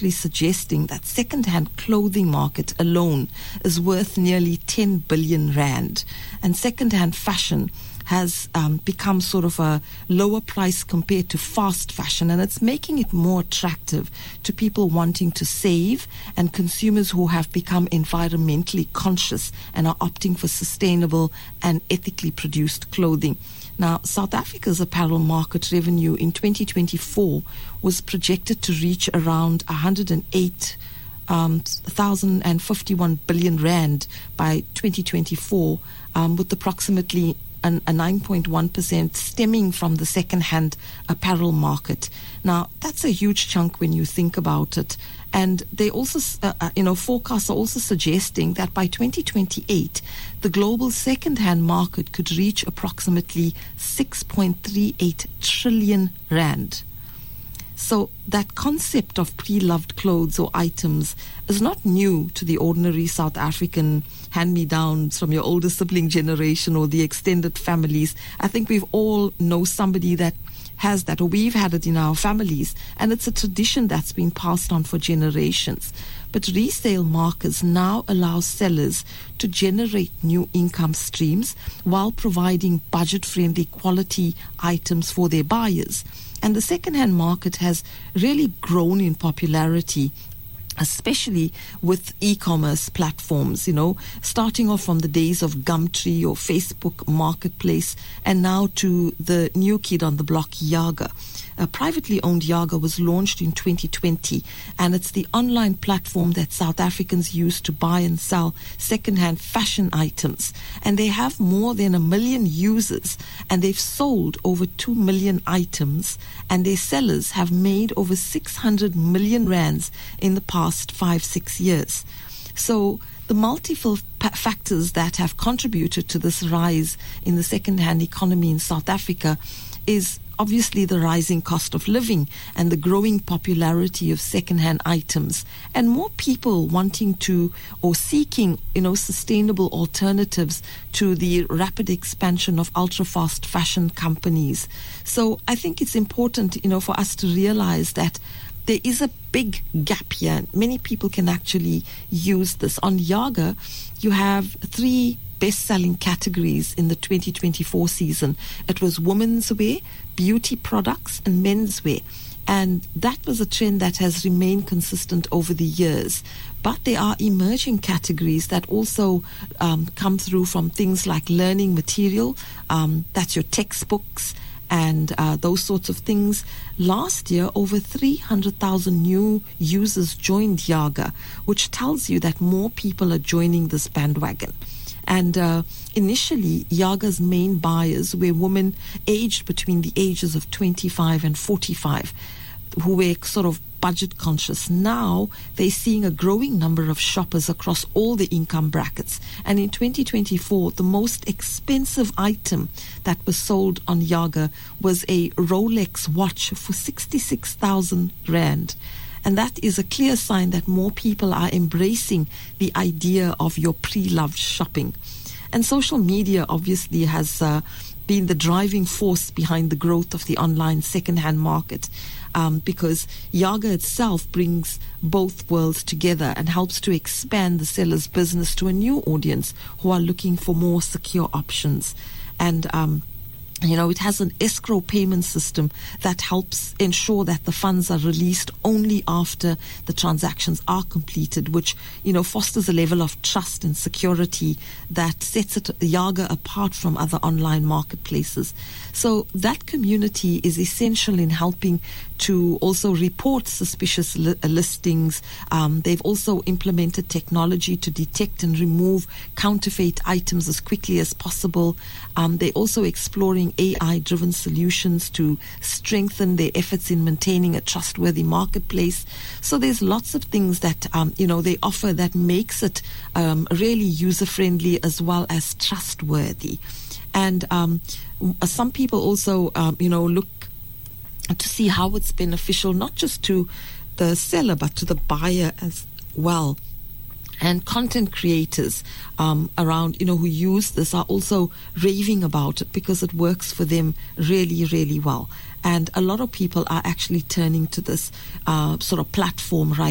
actually suggesting that second-hand clothing market alone is worth nearly 10 billion rand. And second-hand fashion has become sort of a lower price compared to fast fashion, and it's making it more attractive to people wanting to save and consumers who have become environmentally conscious and are opting for sustainable and ethically produced clothing. Now, South Africa's apparel market revenue in 2024 was projected to reach around 108,051 billion rand by 2024, with approximately a 9.1% stemming from the second-hand apparel market. Now, that's a huge chunk when you think about it. And they also, forecasts are also suggesting that by 2028, the global second-hand market could reach approximately 6.38 trillion rand. So that concept of pre-loved clothes or items is not new to the ordinary South African hand-me-downs from your older sibling generation or the extended families. I think we've all know somebody that has that, or we've had it in our families, and it's a tradition that's been passed on for generations. But resale markets now allow sellers to generate new income streams while providing budget-friendly quality items for their buyers. And the second-hand market has really grown in popularity, especially with e-commerce platforms, starting off from the days of Gumtree or Facebook Marketplace, and now to the new kid on the block, Yaga. A privately owned Yaga was launched in 2020, and it's the online platform that South Africans use to buy and sell second-hand fashion items. And they have more than 1 million users, and they've sold over 2 million items, and their sellers have made over 600 million rands in the past 5-6 years. So the multiple factors that have contributed to this rise in the second-hand economy in South Africa is obviously the rising cost of living and the growing popularity of second-hand items, and more people wanting to or seeking, sustainable alternatives to the rapid expansion of ultra-fast fashion companies. So I think it's important, for us to realize that there is a big gap here. Many people can actually use this. On Yaga, you have 3 best-selling categories in the 2024 season. It was women's wear, beauty products, and menswear. And that was a trend that has remained consistent over the years. But there are emerging categories that also come through from things like learning material, that's your textbooks, and those sorts of things. Last year, over 300,000 new users joined Yaga, which tells you that more people are joining this bandwagon. And initially, Yaga's main buyers were women aged between the ages of 25 and 45, who were sort of budget conscious. Now they're seeing a growing number of shoppers across all the income brackets. And in 2024, the most expensive item that was sold on Yaga was a Rolex watch for 66,000 rand. And that is a clear sign that more people are embracing the idea of your pre-loved shopping. And social media obviously has been the driving force behind the growth of the online second-hand market, because Yaga itself brings both worlds together and helps to expand the seller's business to a new audience who are looking for more secure options. And it has an escrow payment system that helps ensure that the funds are released only after the transactions are completed, which, fosters a level of trust and security that sets Yaga apart from other online marketplaces. So that community is essential in helping to also report suspicious listings. They've also implemented technology to detect and remove counterfeit items as quickly as possible. They're also exploring AI-driven solutions to strengthen their efforts in maintaining a trustworthy marketplace. So there's lots of things that, they offer that makes it really user-friendly as well as trustworthy. And some people also, look to see how it's beneficial, not just to the seller, but to the buyer as well. And content creators around, who use this are also raving about it because it works for them really, really well. And a lot of people are actually turning to this sort of platform right